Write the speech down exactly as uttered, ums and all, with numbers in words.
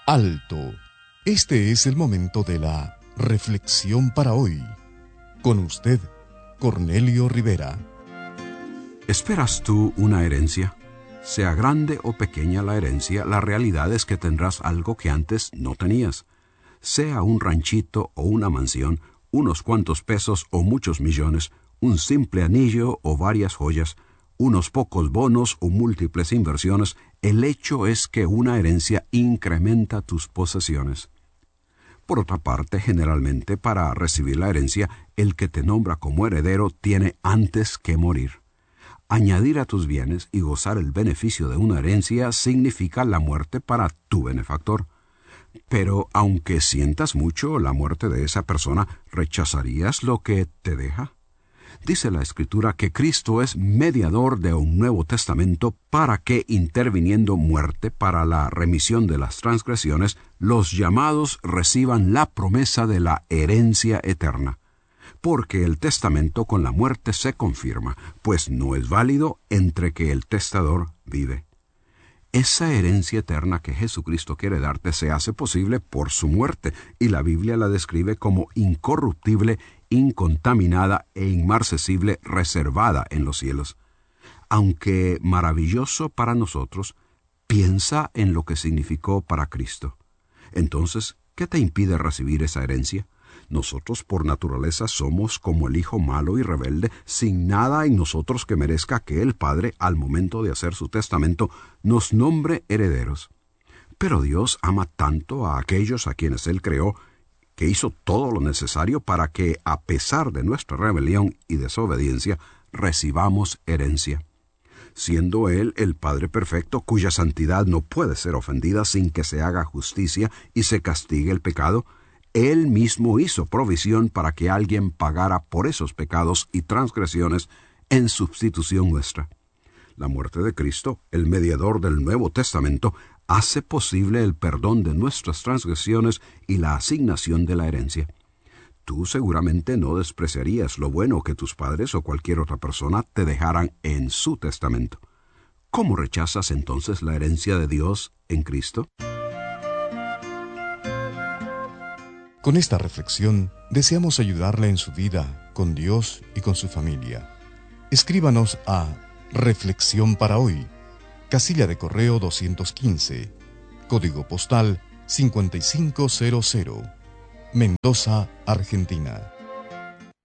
Alto. Este es el momento de la reflexión para hoy. Con usted, Cornelio Rivera. ¿Esperas tú una herencia? Sea grande o pequeña la herencia, la realidad es que tendrás algo que antes no tenías. Sea un ranchito o una mansión, unos cuantos pesos o muchos millones, un simple anillo o varias joyas, unos pocos bonos o múltiples inversiones, el hecho es que una herencia incrementa tus posesiones. Por otra parte, generalmente para recibir la herencia, el que te nombra como heredero tiene antes que morir. Añadir a tus bienes y gozar el beneficio de una herencia significa la muerte para tu benefactor. Pero aunque sientas mucho la muerte de esa persona, ¿rechazarías lo que te deja? Dice la Escritura que Cristo es mediador de un Nuevo Testamento para que, interviniendo muerte para la remisión de las transgresiones, los llamados reciban la promesa de la herencia eterna. Porque el testamento con la muerte se confirma, pues no es válido entre que el testador vive. Esa herencia eterna que Jesucristo quiere darte se hace posible por su muerte, y la Biblia la describe como incorruptible, incontaminada e inmarcesible, reservada en los cielos. Aunque maravilloso para nosotros, piensa en lo que significó para Cristo. Entonces, ¿qué te impide recibir esa herencia? Nosotros por naturaleza somos como el hijo malo y rebelde, sin nada en nosotros que merezca que el Padre, al momento de hacer su testamento, nos nombre herederos. Pero Dios ama tanto a aquellos a quienes Él creó, que hizo todo lo necesario para que, a pesar de nuestra rebelión y desobediencia, recibamos herencia. Siendo Él el Padre perfecto, cuya santidad no puede ser ofendida sin que se haga justicia y se castigue el pecado, Él mismo hizo provisión para que alguien pagara por esos pecados y transgresiones en sustitución nuestra. La muerte de Cristo, el mediador del Nuevo Testamento, hace posible el perdón de nuestras transgresiones y la asignación de la herencia. Tú seguramente no despreciarías lo bueno que tus padres o cualquier otra persona te dejaran en su testamento. ¿Cómo rechazas entonces la herencia de Dios en Cristo? Con esta reflexión, deseamos ayudarle en su vida, con Dios y con su familia. Escríbanos a Reflexión para Hoy, casilla de correo doscientos quince, código postal cinco cinco cero cero, Mendoza, Argentina.